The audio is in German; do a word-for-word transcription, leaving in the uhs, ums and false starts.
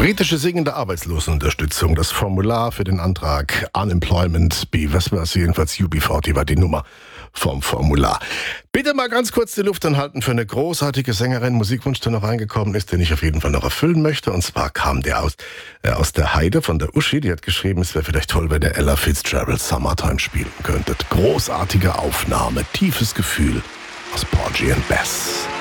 Britische singende Arbeitslosenunterstützung. Das Formular für den Antrag Unemployment B. Was war es jedenfalls? U B vierzig war die Nummer vom Formular. Bitte mal ganz kurz die Luft anhalten für eine großartige Sängerin. Musikwunsch, der noch reingekommen ist, den ich auf jeden Fall noch erfüllen möchte. Und zwar kam der aus, äh, aus der Heide von der Uschi. Die hat geschrieben, es wäre vielleicht toll, wenn ihr Ella Fitzgerald Summertime spielen könntet. Großartige Aufnahme, tiefes Gefühl aus Porgy and Bess.